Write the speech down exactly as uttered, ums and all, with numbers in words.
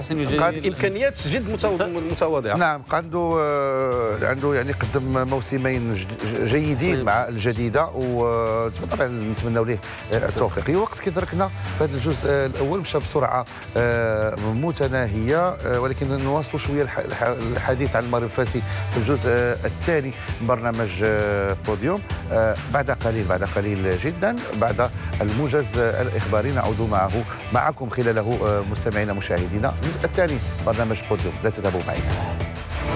حسين قاد امكانيات جد متواضعه. نعم عنده عنده يعني قدم موسمين جيدين طيب. مع الجديده، وطبعا نتمنوا له التوفيق. وقت كيدركنا في هذا الجزء الاول مشى بسرعه متناهيه، ولكن نواصلوا شويه الحديث عن المغرب الفاسي في الجزء الثاني من برنامج بوديوم بعد قليل بعد قليل جدا بعد الموجز الاخباري. نعود معه معكم خلاله مستمعينا مشاهدينا الجزء الثاني برنامج بوديوم، لا تذهبوا بعيدا.